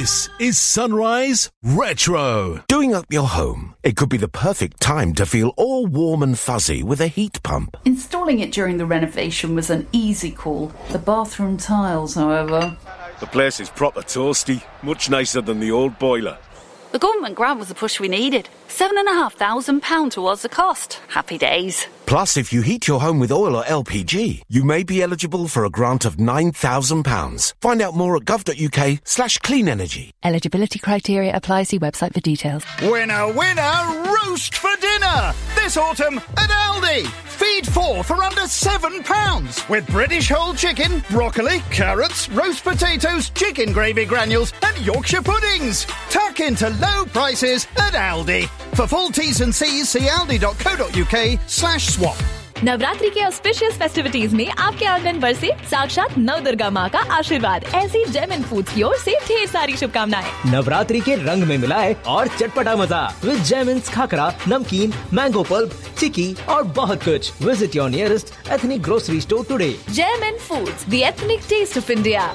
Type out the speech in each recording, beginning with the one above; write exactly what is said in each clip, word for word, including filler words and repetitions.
This is Sunrise Retro. Doing up your home, it could be the perfect time to feel all warm and fuzzy with a heat pump. Installing it during the renovation was an easy call. The bathroom tiles, however... The place is proper toasty, much nicer than the old boiler. The government grant was the push we needed. Seven and a half thousand pounds towards the cost. Happy days. Plus, if you heat your home with oil or L P G, you may be eligible for a grant of nine thousand pounds. Find out more at gov.uk slash clean energy. Eligibility criteria apply. See website for details. Winner, winner, roast for dinner! This autumn at Aldi. Feed four for under seven pounds. With British whole chicken, broccoli, carrots, roast potatoes, chicken gravy granules and Yorkshire puddings. Tuck into low prices at Aldi. For full T's and C's, see aldi.co.uk slash swap. Navratri के auspicious festivities में आपके आंगन बरसे साक्षात नव दुर्गा माँ का आशीर्वाद। ऐसी जेम एंड फूड्स की ओर से ढेर सारी शुभकामनाएं। नवरात्रि के रंग में मिलाए और चटपटा मजा विद जेमिन्स खाकरा, नमकीन, मैंगो पल्प, चिकी और बहुत कुछ। Visit your nearest ethnic grocery store today. GeM and foods, the ethnic test of India.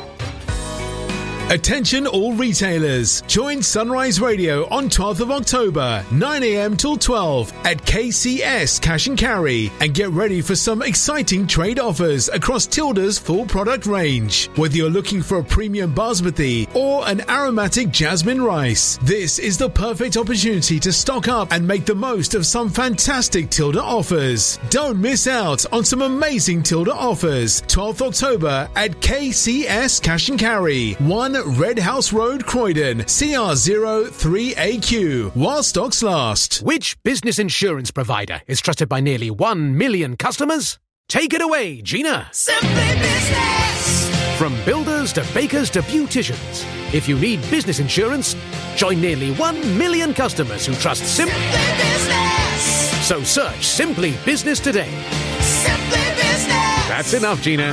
Attention all retailers. Join Sunrise Radio on twelfth of October, nine a.m. till twelve at K C S Cash and Carry and get ready for some exciting trade offers across Tilda's full product range. Whether you're looking for a premium basmati or an aromatic jasmine rice, this is the perfect opportunity to stock up and make the most of some fantastic Tilda offers. Don't miss out on some amazing Tilda offers. twelfth of October at K C S Cash and Carry, one Red House Road, Croydon, C R zero three A Q, while stocks last. Which business insurance provider is trusted by nearly one million customers? Take it away, Gina. Simply Business. From builders to bakers to beauticians, if you need business insurance, join nearly one million customers who trust Sim- Simply Business. So search Simply Business today. Simply Business. That's enough, Gina.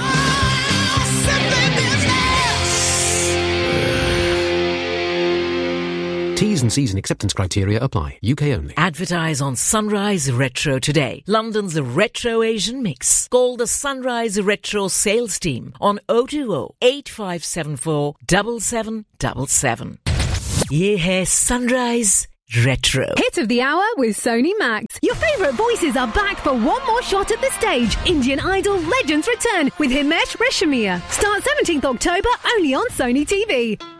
T's and C's and acceptance criteria apply. U K only. Advertise on Sunrise Retro today. London's Retro Asian mix. Call the Sunrise Retro sales team on oh two oh, eight five seven four, seven seven seven seven. Ye hai Sunrise Retro. Hit of the hour with Sony Max. Your favourite voices are back for one more shot at the stage. Indian Idol Legends return with Himesh Reshammiya. Start seventeenth October only on Sony T V.